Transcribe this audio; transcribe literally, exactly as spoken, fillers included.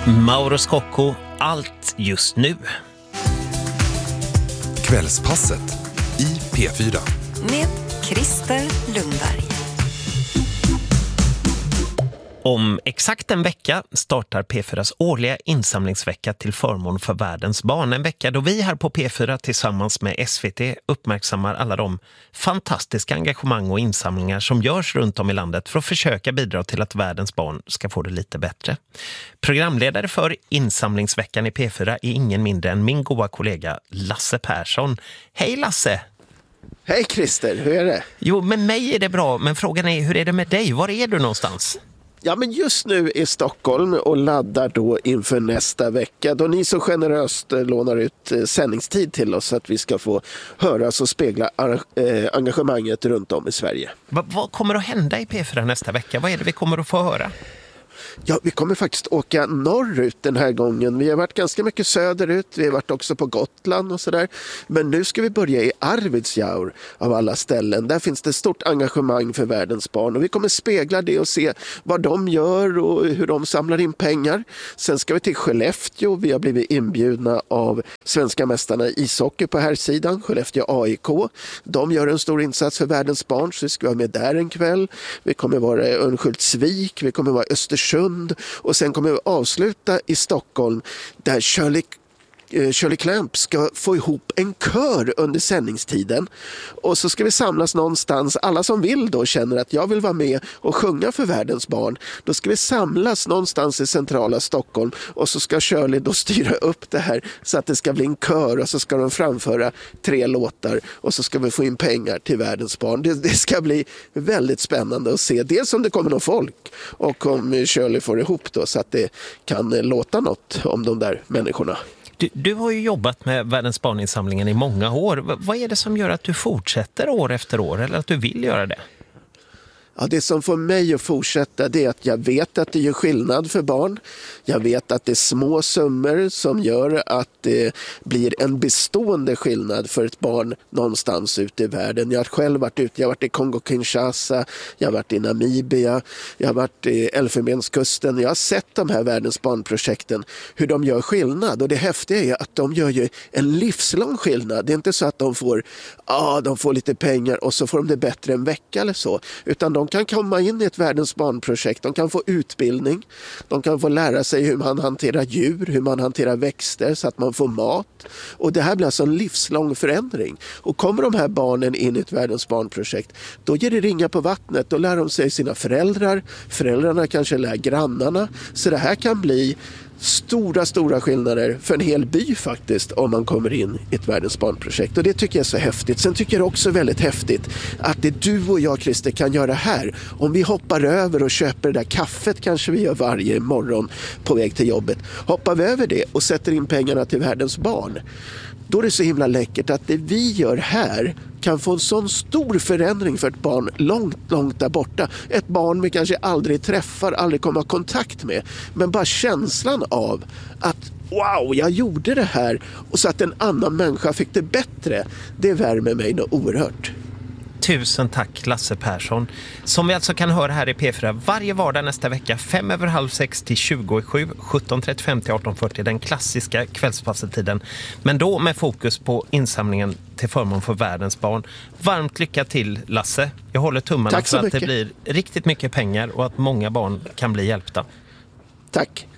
Mauro Scocco, allt just nu. Kvällspasset i P fyra. Med Christer Lundberg. Om exakt en vecka startar P fyras årliga insamlingsvecka till förmån för världens barn. En vecka då vi här på P fyra tillsammans med S V T uppmärksammar alla de fantastiska engagemang och insamlingar som görs runt om i landet för att försöka bidra till att världens barn ska få det lite bättre. Programledare för insamlingsveckan i P fyra är ingen mindre än min goda kollega Lasse Persson. Hej Lasse! Hej Christer, hur är det? Jo, med mig är det bra, men frågan är hur är det med dig? Var är du någonstans? Ja, men just nu är Stockholm och laddar då inför nästa vecka då ni så generöst lånar ut sändningstid till oss så att vi ska få höras och spegla engagemanget runt om i Sverige. Va- vad kommer att hända i P fyra nästa vecka? Vad är det vi kommer att få höra? Ja, vi kommer faktiskt åka norrut den här gången. Vi har varit ganska mycket söderut. Vi har varit också på Gotland och sådär. Men nu ska vi börja i Arvidsjaur av alla ställen. Där finns det stort engagemang för världens barn. Och vi kommer spegla det och se vad de gör och hur de samlar in pengar. Sen ska vi till Skellefteå. Vi har blivit inbjudna av svenska mästarna i ishockey på här sidan. Skellefteå A I K. De gör en stor insats för världens barn, så vi ska vara med där en kväll. Vi kommer vara i Örnsköldsvik. Vi kommer vara i Östersund. Och sen kommer vi avsluta i Stockholm där Shirley, eh, Shirley Clamp ska få ihop en kör under sändningstiden. Och så ska vi samlas någonstans. Alla som vill då känner att jag vill vara med och sjunga för världens barn. Då ska vi samlas någonstans i centrala Stockholm och så ska Shirley då styra upp det här så att det ska bli en kör och så ska de framföra tre låtar och så ska vi få in pengar till världens barn. Det, det ska bli väldigt spännande att se. Dels om det kommer någon folk och om Shirley får ihop då så att det kan låta något om de där människorna. Du, du har ju jobbat med världens barninsamlingen i många år. V- vad är det som gör att du fortsätter år efter år eller att du vill göra det? Ja, det som får mig att fortsätta det är att jag vet att det gör skillnad för barn. Jag vet att det är små summor som gör att det blir en bestående skillnad för ett barn någonstans ute i världen. Jag har själv varit ute, jag har varit i Kongo-Kinshasa, jag har varit i Namibia, jag har varit i Elfenbenskusten. Jag har sett de här världens barnprojekten, hur de gör skillnad. Och det häftiga är att de gör ju en livslång skillnad. Det är inte så att de får, ah, de får lite pengar och så får de det bättre en vecka eller så. Utan de kan komma in i ett världens barnprojekt, de kan få utbildning, de kan få lära sig hur man hanterar djur, hur man hanterar växter så att man får mat. Och det här blir alltså en livslång förändring. Och kommer de här barnen in i ett världens barnprojekt, då ger det ringa på vattnet, då lär de sig sina föräldrar, föräldrarna kanske lär grannarna. Så det här kan bli stora, stora skillnader för en hel by faktiskt om man kommer in i ett världens barnprojekt. Och det tycker jag är så häftigt. Sen tycker jag också väldigt häftigt att det du och jag, Christer, kan göra här. Om vi hoppar över och köper det där kaffet kanske vi gör varje morgon på väg till jobbet. Hoppar vi över det och sätter in pengarna till världens barn. Då är det så himla läckert att det vi gör här kan få en sån stor förändring för ett barn långt, långt där borta. Ett barn vi kanske aldrig träffar, aldrig kommer ha kontakt med. Men bara känslan av att wow, jag gjorde det här och så att en annan människa fick det bättre, det värmer mig nog oerhört. Tusen tack Lasse Persson, som vi alltså kan höra här i P fyra varje vardag nästa vecka, fem över halv sex till tjugo i sju, sjutton trettiofem till arton fyrtio, den klassiska kvällspassetiden. Men då med fokus på insamlingen till förmån för världens barn. Varmt lycka till Lasse. Jag håller tummarna för att det blir riktigt mycket pengar och att många barn kan bli hjälpta. Tack.